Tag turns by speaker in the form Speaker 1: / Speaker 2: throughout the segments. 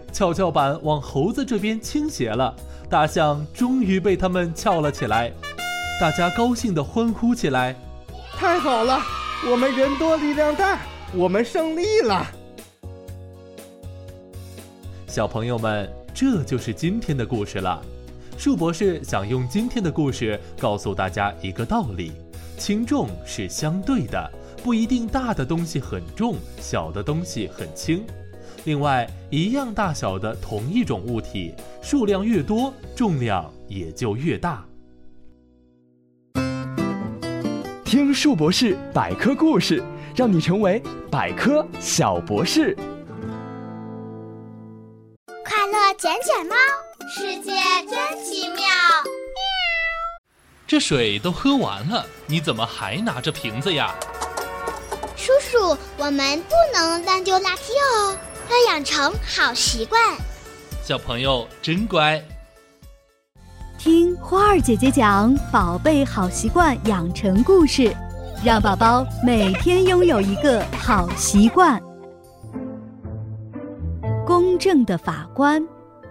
Speaker 1: 跷跷板往猴子这边倾斜了，大象终于被他们撬了起来。大家高兴地欢呼起来。
Speaker 2: 太好了，我们人多力量大，我们胜利了。
Speaker 1: 小朋友们，这就是今天的故事了。树博士想用今天的故事告诉大家一个道理：轻重是相对的，不一定大的东西很重，小的东西很轻。另外，一样大小的同一种物体，数量越多，重量也就越大。
Speaker 3: 听树博士百科故事，让你成为百科小博士。
Speaker 4: 快乐捡捡猫，世界真奇妙。
Speaker 5: 这水都喝完了，你怎么还拿着瓶子呀？
Speaker 4: 叔叔，我们不能乱丢垃圾哦，要养成好习惯。
Speaker 5: 小朋友真乖。
Speaker 6: 听花儿姐姐讲宝贝好习惯养成故事，让宝宝每天拥有一个好习惯。公正的法官。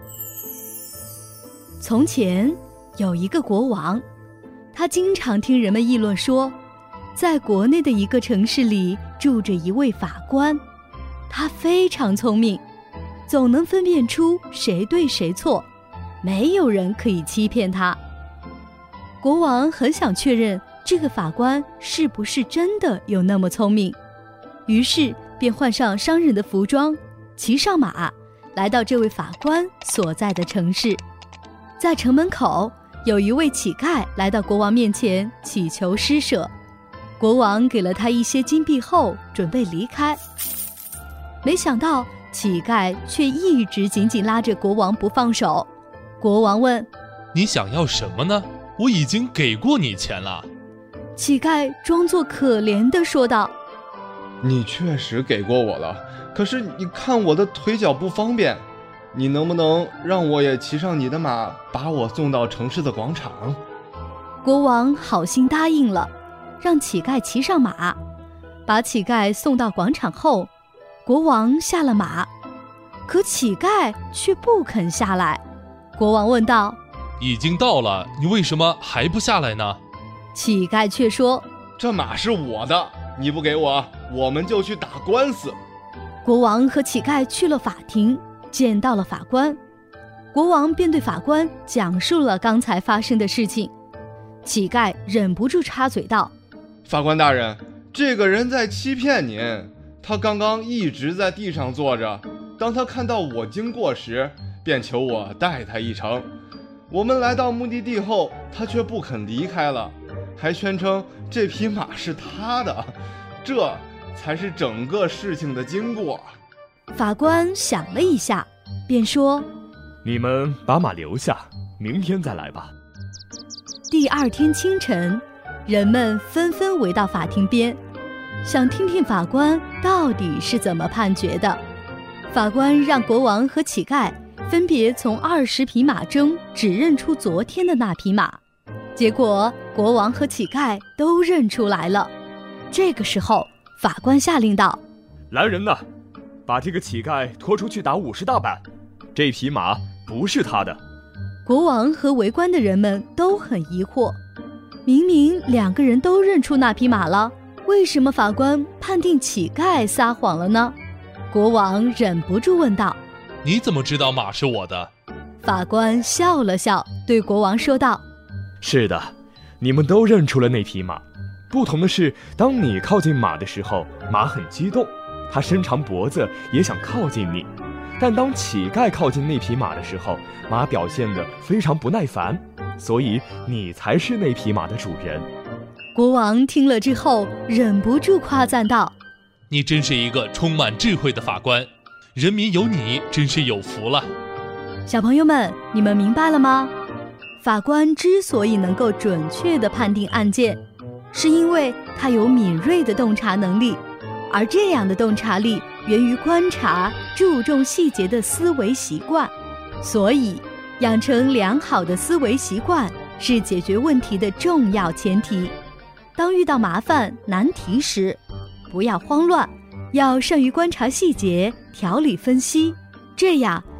Speaker 6: 从前有一个国王，他经常听人们议论说，在国内的一个城市里住着一位法官，他非常聪明，总能分辨出谁对谁错，没有人可以欺骗他。国王很想确认这个法官是不是真的有那么聪明，于是便换上商人的服装，骑上马，来到这位法官所在的城市。在城门口，有一位乞丐来到国王面前祈求施舍，国王给了他一些金币后准备离开，没想到乞丐却一直紧紧拉着国王不放手。国王问：
Speaker 5: 你想要什么呢？我已经给过你钱了。
Speaker 6: 乞丐装作可怜地说道：
Speaker 2: 你确实给过我了，可是你看我的腿脚不方便，你能不能让我也骑上你的马，把我送到城市的广场？
Speaker 6: 国王好心答应了，让乞丐骑上马，把乞丐送到广场后，国王下了马，可乞丐却不肯下来。国王问道：
Speaker 5: 已经到了，你为什么还不下来呢？
Speaker 6: 乞丐却说：
Speaker 2: 这马是我的，你不给我，我们就去打官司。
Speaker 6: 国王和乞丐去了法庭，见到了法官，国王便对法官讲述了刚才发生的事情。乞丐忍不住插嘴道：
Speaker 2: 法官大人，这个人在欺骗您，他刚刚一直在地上坐着，当他看到我经过时，便求我带他一程。我们来到目的地后，他却不肯离开了，还宣称这匹马是他的，这才是整个事情的经过。
Speaker 6: 法官想了一下，便说：
Speaker 3: 你们把马留下，明天再来吧。
Speaker 6: 第二天清晨，人们纷纷围到法庭边，想听听法官到底是怎么判决的。法官让国王和乞丐分别从20匹马中指认出昨天的那匹马，结果国王和乞丐都认出来了。这个时候，法官下令道：
Speaker 3: 来人呐，把这个乞丐拖出去打50大板，这匹马不是他的。
Speaker 6: 国王和围观的人们都很疑惑，明明两个人都认出那匹马了，为什么法官判定乞丐撒谎了呢？国王忍不住问道：
Speaker 5: 你怎么知道马是我的？
Speaker 6: 法官笑了笑，对国王说道：
Speaker 3: 是的，你们都认出了那匹马，不同的是，当你靠近马的时候，马很激动，它伸长脖子也想靠近你，但当乞丐靠近那匹马的时候，马表现得非常不耐烦，所以你才是那匹马的主人。
Speaker 6: 国王听了之后忍不住夸赞道：
Speaker 5: 你真是一个充满智慧的法官，人民有你真是有福了。
Speaker 6: 小朋友们，你们明白了吗？法官之所以能够准确地判定案件，是因为他有敏锐的洞察能力，而这样的洞察力源于观察、注重细节的思维习惯。所以，养成良好的思维习惯是解决问题的重要前提。当遇到麻烦、难题时，不要慌乱，要善于观察细节、条理分析，这样